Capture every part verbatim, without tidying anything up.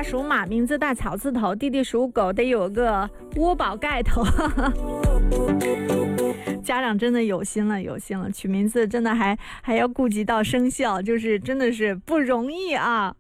属马，名字带草字头；弟弟属狗，得有个窝宝盖头。家长真的有心了，有心了，取名字真的还还要顾及到生肖，就是真的是不容易啊。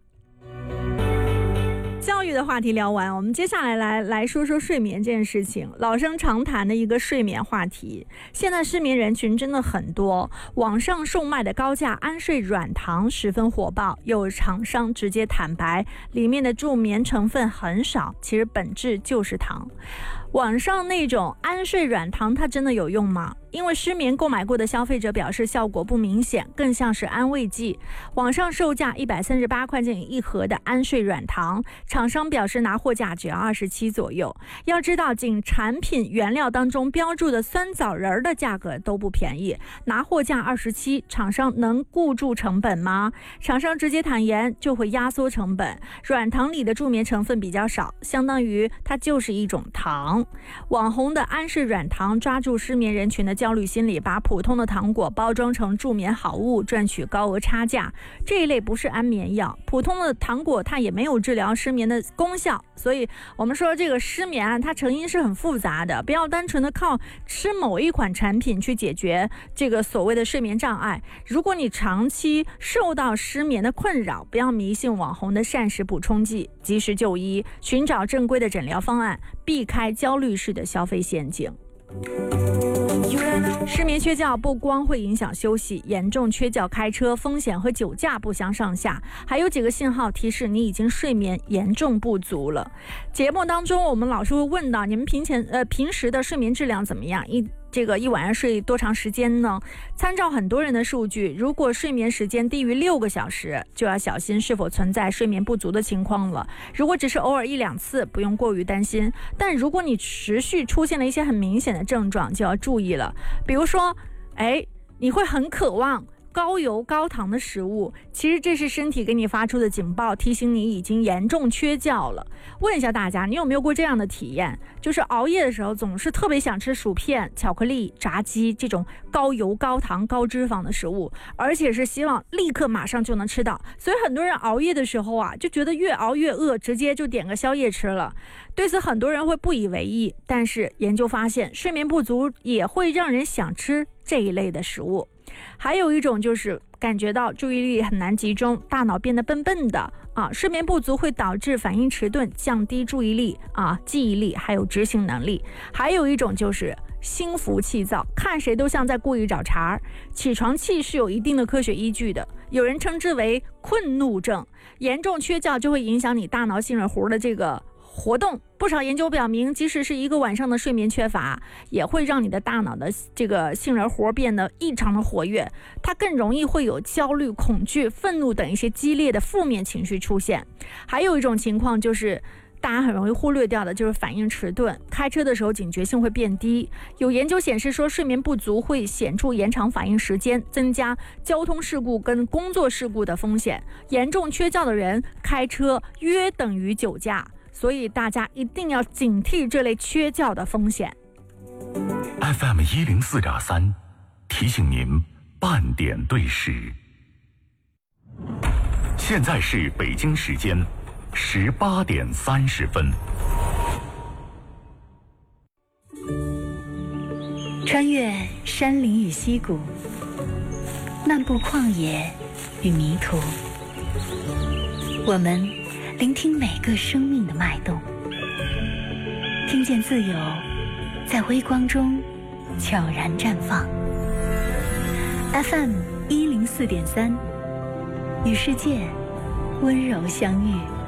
教育的话题聊完，我们接下来来来说说睡眠这件事情，老生常谈的一个睡眠话题。现在失眠人群真的很多，网上售卖的高价安睡软糖十分火爆，有厂商直接坦白，里面的助眠成分很少，其实本质就是糖。网上那种安睡软糖它真的有用吗？因为失眠购买过的消费者表示效果不明显，更像是安慰剂。网上售价一百三十八块钱一盒的安睡软糖，厂商表示拿货价只要二十七左右。要知道，仅产品原料当中标注的酸枣仁的价格都不便宜，拿货价二十七，厂商能顾住成本吗？厂商直接坦言就会压缩成本。软糖里的助眠成分比较少，相当于它就是一种糖。网红的安睡软糖抓住失眠人群的焦虑心理，把普通的糖果包装成助眠好物，赚取高额差价。这一类不是安眠药，普通的糖果它也没有治疗失眠的功效。所以我们说这个失眠啊，它成因是很复杂的，不要单纯的靠吃某一款产品去解决这个所谓的睡眠障碍。如果你长期受到失眠的困扰，不要迷信网红的膳食补充剂，及时就医，寻找正规的诊疗方案，避开焦虑式的消费陷阱。失眠缺觉不光会影响休息，严重缺觉开车风险和酒驾不相上下，还有几个信号提示你已经睡眠严重不足了。节目当中我们老是会问到你们平前呃平时的睡眠质量怎么样，一这个一晚上睡多长时间呢？参照很多人的数据，如果睡眠时间低于六个小时，就要小心是否存在睡眠不足的情况了。如果只是偶尔一两次，不用过于担心，但如果你持续出现了一些很明显的症状，就要注意了。比如说，哎，你会很渴望高油高糖的食物，其实这是身体给你发出的警报，提醒你已经严重缺觉了。问一下大家，你有没有过这样的体验，就是熬夜的时候总是特别想吃薯片、巧克力、炸鸡这种高油高糖高脂肪的食物，而且是希望立刻马上就能吃到，所以很多人熬夜的时候啊，就觉得越熬越饿，直接就点个宵夜吃了。对此很多人会不以为意，但是研究发现，睡眠不足也会让人想吃这一类的食物。还有一种就是感觉到注意力很难集中，大脑变得笨笨的啊，睡眠不足会导致反应迟钝，降低注意力啊、记忆力还有执行能力。还有一种就是心浮气躁，看谁都像在故意找茬。起床气是有一定的科学依据的，有人称之为困怒症。严重缺觉就会影响你大脑杏仁核的这个活动。不少研究表明，即使是一个晚上的睡眠缺乏，也会让你的大脑的这个杏仁核变得异常的活跃，它更容易会有焦虑、恐惧、愤怒等一些激烈的负面情绪出现。还有一种情况就是大家很容易忽略掉的，就是反应迟钝，开车的时候警觉性会变低。有研究显示说，睡眠不足会显著延长反应时间，增加交通事故跟工作事故的风险。严重缺觉的人开车约等于酒驾，所以大家一定要警惕这类缺觉的风险。 F M 一零四点三提醒您半点对时，现在是北京时间十八点三十分。 穿越山林与溪谷，漫步旷野与迷途，我们聆听每个生命的脉动，听见自由在微光中悄然绽放。 F M 一零四点三，与世界温柔相遇。